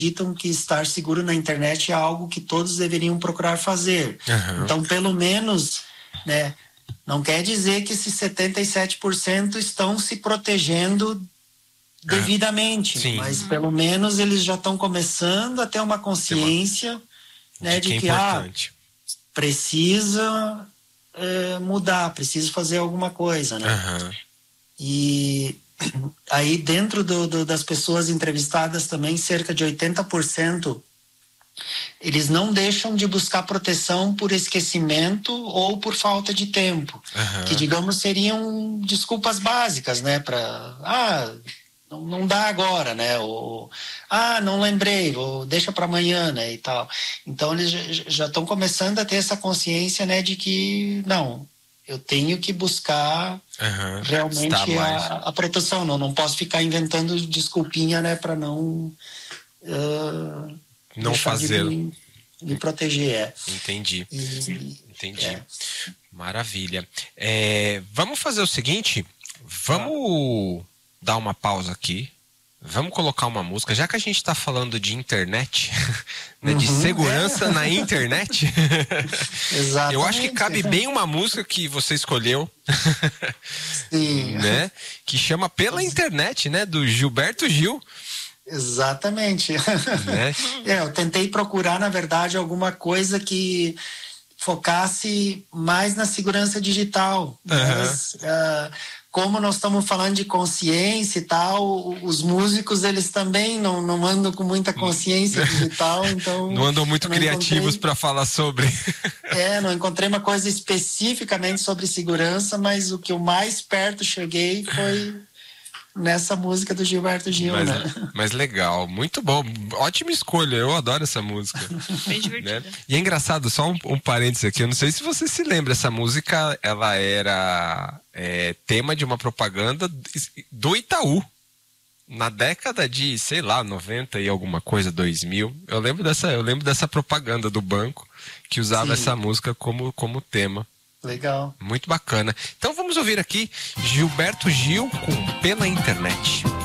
acreditam que estar seguro na internet é algo que todos deveriam procurar fazer. Então, pelo menos, né, não quer dizer que esses 77% estão se protegendo devidamente, mas pelo menos eles já estão começando a ter uma consciência, né, de que precisa mudar, precisa fazer alguma coisa, né? E aí dentro das pessoas entrevistadas também, cerca de 80% eles não deixam de buscar proteção por esquecimento ou por falta de tempo, que digamos seriam desculpas básicas, né, para não dá agora, né, ou não lembrei, ou deixa para amanhã, né, e tal. Então eles já estão começando a ter essa consciência, né, de que não, eu tenho que buscar realmente a proteção, não posso ficar inventando desculpinha, né, para não fazer, me proteger. Entendi. Maravilha. Vamos fazer o seguinte, vamos dar uma pausa aqui, vamos colocar uma música, já que a gente está falando de internet, né, de segurança na internet. Exatamente. Eu acho que cabe bem uma música que você escolheu. Sim. Né, que chama Pela Internet, né, do Gilberto Gil. Exatamente. Né? Eu tentei procurar, na verdade, alguma coisa que focasse mais na segurança digital. Mas, como nós estamos falando de consciência e tal, os músicos, eles também não andam com muita consciência digital, então... Não andam muito criativos para falar sobre. Não encontrei uma coisa especificamente sobre segurança, mas o que eu mais perto cheguei foi nessa música do Gilberto Gil, né? Mas legal, muito bom, ótima escolha, eu adoro essa música. Bem divertida. Né? E é engraçado, só um parênteses aqui, eu não sei se você se lembra, essa música, ela era tema de uma propaganda do Itaú, na década de, sei lá, 90 e alguma coisa, 2000, eu lembro dessa propaganda do banco, que usava essa música como tema. Legal. Muito bacana. Então vamos ouvir aqui Gilberto Gil com Pela Internet.